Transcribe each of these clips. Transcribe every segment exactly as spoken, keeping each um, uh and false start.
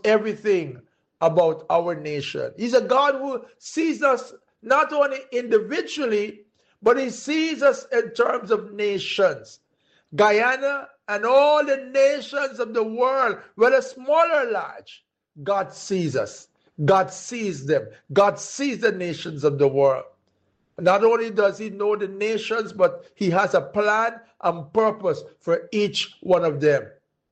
everything about our nation. He's a God who sees us not only individually, but he sees us in terms of nations. Guyana and all the nations of the world, whether small or large, God sees us. God sees them. God sees the nations of the world. Not only does he know the nations, but he has a plan and purpose for each one of them.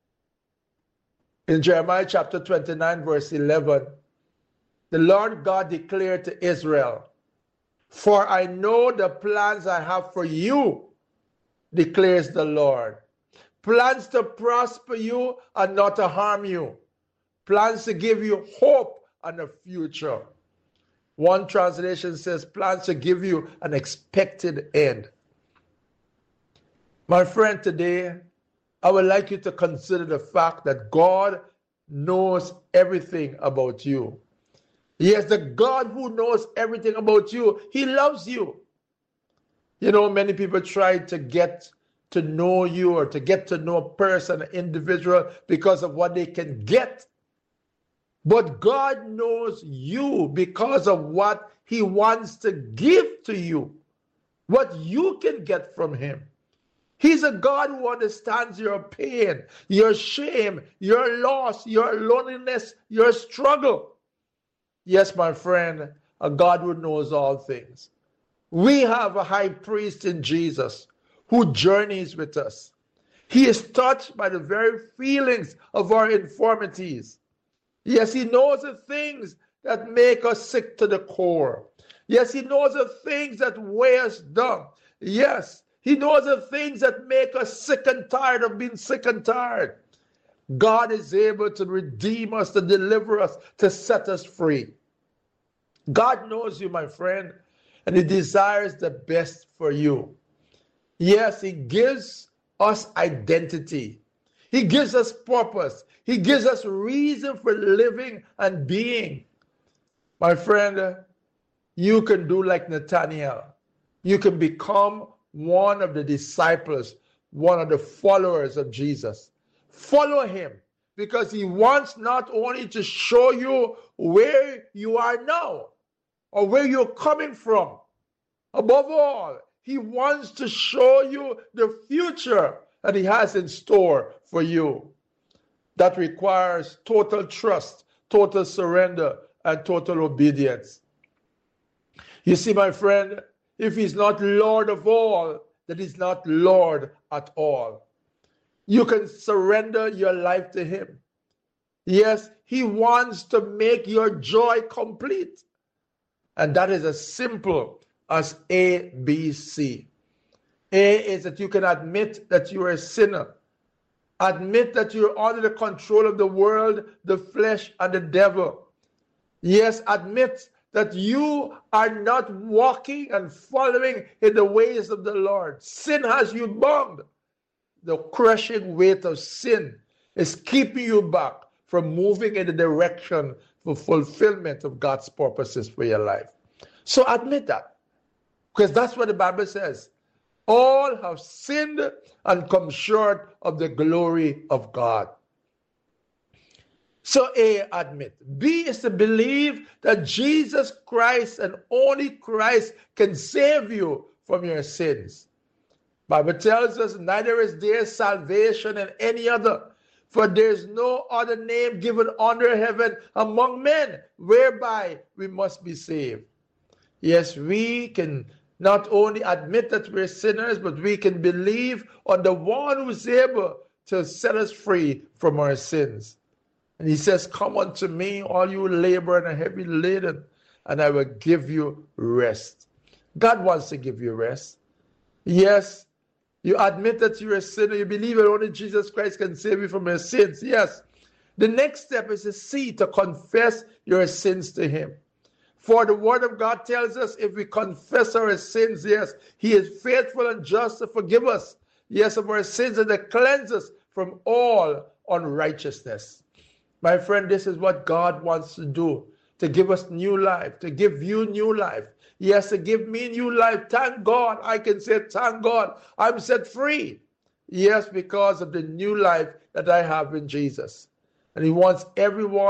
In Jeremiah chapter twenty-nine, verse eleven, the Lord God declared to Israel, "For I know the plans I have for you, declares the Lord. Plans to prosper you and not to harm you. Plans to give you hope and a future." One translation says, plans to give you an expected end. My friend, today, I would like you to consider the fact that God knows everything about you. Yes, the God who knows everything about you, he loves you. You know, many people try to get to know you or to get to know a person, an individual, because of what they can get. But God knows you because of what he wants to give to you, what you can get from him. He's a God who understands your pain, your shame, your loss, your loneliness, your struggle. Yes, my friend, a God who knows all things. We have a high priest in Jesus who journeys with us. He is touched by the very feelings of our infirmities. Yes, he knows the things that make us sick to the core. Yes, he knows the things that weigh us down. Yes, he knows the things that make us sick and tired of being sick and tired. God is able to redeem us, to deliver us, to set us free. God knows you, my friend, and he desires the best for you. Yes, he gives us identity. He gives us purpose. He gives us reason for living and being. My friend, you can do like Nathaniel. You can become one of the disciples, one of the followers of Jesus. Follow him because he wants not only to show you where you are now or where you're coming from. Above all, he wants to show you the future that he has in store for you. That requires total trust, total surrender, and total obedience. You see, my friend, if he's not Lord of all, then he's not Lord at all. You can surrender your life to him. Yes, he wants to make your joy complete. And that is as simple as A, B, C. A is that you can admit that you are a sinner. Admit that you're under the control of the world, the flesh, and the devil. Yes, admit that you are not walking and following in the ways of the Lord. Sin has you bound. The crushing weight of sin is keeping you back from moving in the direction for fulfillment of God's purposes for your life. So admit that, because that's what the Bible says. All have sinned and come short of the glory of God. So A, admit. B is to believe that Jesus Christ and only Christ can save you from your sins. Bible tells us neither is there salvation in any other, for there is no other name given under heaven among men whereby we must be saved. Yes, we can not only admit that we're sinners, but we can believe on the one who is able to set us free from our sins. And he says, "Come unto me, all you labor and are heavy laden, and I will give you rest." God wants to give you rest. Yes, you admit that you're a sinner. You believe that only Jesus Christ can save you from your sins. Yes. The next step is to see, to confess your sins to him. For the word of God tells us if we confess our sins, yes, he is faithful and just to forgive us, yes, of our sins and to cleanse us from all unrighteousness. My friend, this is what God wants to do, to give us new life, to give you new life. Yes, to give me new life. Thank God. I can say, thank God, I'm set free. Yes, because of the new life that I have in Jesus. And he wants everyone